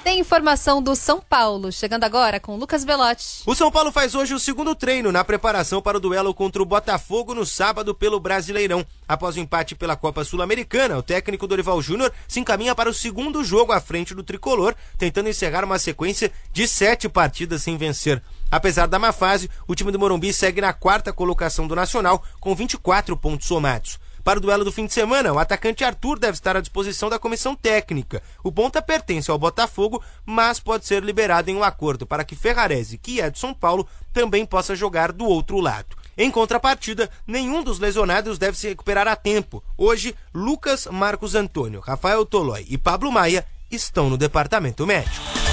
Tem informação do São Paulo, chegando agora com Lucas Belotti. O São Paulo faz hoje o segundo treino na preparação para o duelo contra o Botafogo no sábado pelo Brasileirão. Após o empate pela Copa Sul-Americana, o técnico Dorival Júnior se encaminha para o segundo jogo à frente do tricolor, tentando encerrar uma sequência de 7 partidas sem vencer. Apesar da má fase, o time do Morumbi segue na 4ª colocação do Nacional, com 24 pontos somados. Para o duelo do fim de semana, o atacante Arthur deve estar à disposição da comissão técnica. O ponta pertence ao Botafogo, mas pode ser liberado em um acordo para que Ferrarese, que é de São Paulo, também possa jogar do outro lado. Em contrapartida, nenhum dos lesionados deve se recuperar a tempo. Hoje, Lucas, Marcos Antônio, Rafael Tolói e Pablo Maia estão no departamento médico.